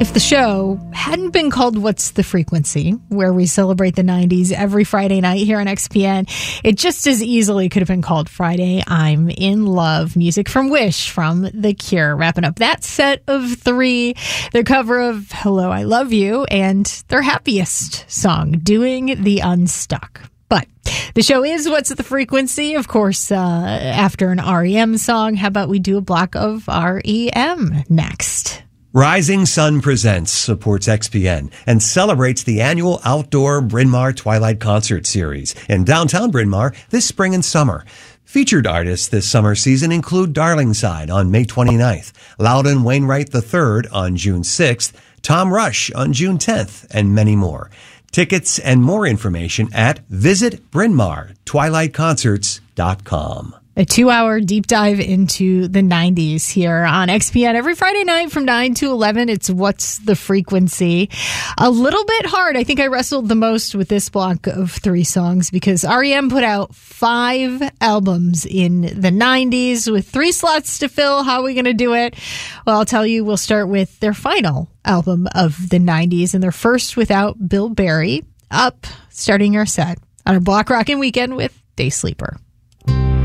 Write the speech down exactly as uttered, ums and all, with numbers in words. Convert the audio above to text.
If the show hadn't been called What's the Frequency, where we celebrate the nineties every Friday night here on X P N, it just as easily could have been called Friday I'm in Love. Music from Wish from The Cure. Wrapping up that set of three, their cover of Hello, I Love You, and their happiest song, Doing the Unstuck. But the show is What's the Frequency? Of course, uh, after an R E M song, how about we do a block of R E M next? Rising Sun Presents supports X P N and celebrates the annual outdoor Bryn Mawr Twilight Concert Series in downtown Bryn Mawr this spring and summer. Featured artists this summer season include Darlingside on May twenty-ninth, Loudon Wainwright the third on June sixth, Tom Rush on June tenth, and many more. Tickets and more information at visit bryn mawr twilight concerts dot com. A two-hour deep dive into the nineties here on X P N every Friday night from nine to eleven. It's What's the Frequency? A little bit hard. I think I wrestled the most with this block of three songs because R E M put out five albums in the nineties with three slots to fill. How are we going to do it? Well, I'll tell you, we'll start with their final album of the nineties and their first without Bill Berry. Up, starting our set on our Block Rockin' Weekend with Day Sleeper.